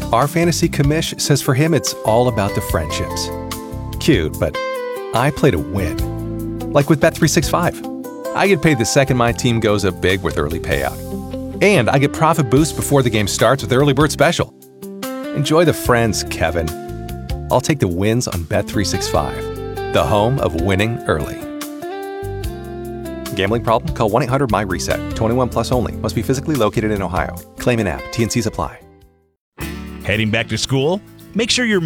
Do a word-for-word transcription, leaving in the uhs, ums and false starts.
Our fantasy commish says for him it's all about the friendships. Cute, but I play to win. Like with Bet three sixty-five. I get paid the second my team goes up big with early payout. And I get profit boost before the game starts with Early Bird Special. Enjoy the friends, Kevin. I'll take the wins on Bet three sixty-five, the home of winning early. Gambling problem? Call one eight hundred M Y reset. twenty-one plus only. Must be physically located in Ohio. Claim an app. T N Cs apply. Heading back to school? Make sure you're